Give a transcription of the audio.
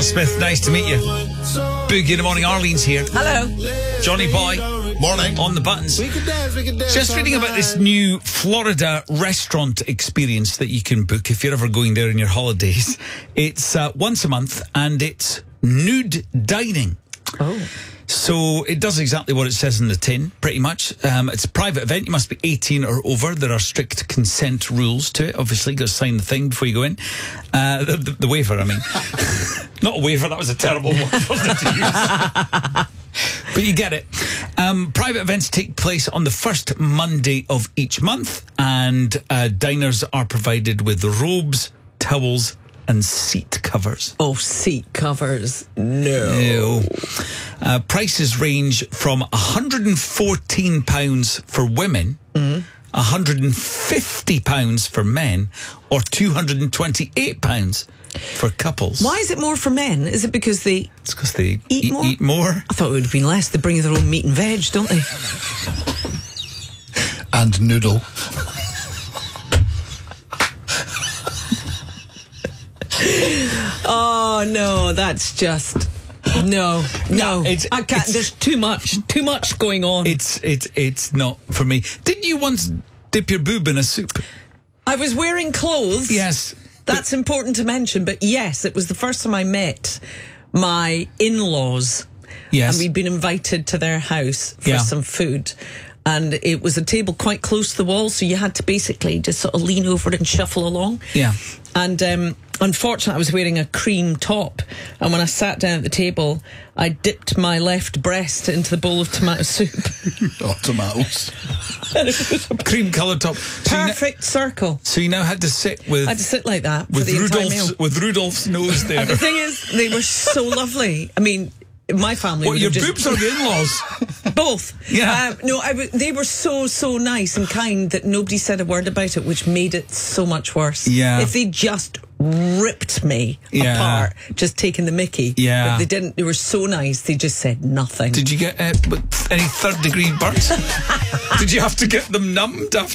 Mel Smith, nice to meet you. Boogie in the morning, Arlene's here. Hello. Johnny Boy. Morning. On the buttons. We can dance, Just reading about this new Florida restaurant experience that you can book if you're ever going there in your holidays. It's once a month and it's nude dining. Oh. So it does exactly what it says in the tin, pretty much. It's a private event. You must be 18 or over. There are strict consent rules to it. Obviously, you've got to sign the thing before you go in. The waiver, I mean. Not a waiver, that was a terrible one, wasn't it, to use? But you get it. Private events take place on the first Monday of each month, and diners are provided with robes, towels, and seat covers. Oh, seat covers. No. Prices range from £114 for women, £150 for men, or £228 for couples. Why is it more for men? Is it because they It's because they eat more? I thought it would have been less. They bring their own meat and veg, don't they? And noodle. Oh, no, that's just... No, I can't. There's too much going on. It's not for me. Didn't you once dip your boob in a soup? I was wearing clothes. Yes. That's important to mention, but yes, it was the first time I met my in-laws. Yes. And we'd been invited to their house for some food. And it was a table quite close to the wall, so you had to basically just sort of lean over it and shuffle along. Yeah. And unfortunately, I was wearing a cream top. And when I sat down at the table, I dipped my left breast into the bowl of tomato soup. Oh, tomatoes. And it was a cream-coloured top. Perfect circle. So you now had to sit with... I had to sit like that for the entire meal. With Rudolph's nose there. And the thing is, they were so lovely. I mean... My family. What, your boobs or the in-laws? Both. Yeah. They were so nice and kind that nobody said a word about it, which made it so much worse. Yeah. If they just ripped me apart, just taking the mickey. Yeah. But they didn't. They were so nice. They just said nothing. Did you get any third-degree burns? Did you have to get them numbed after?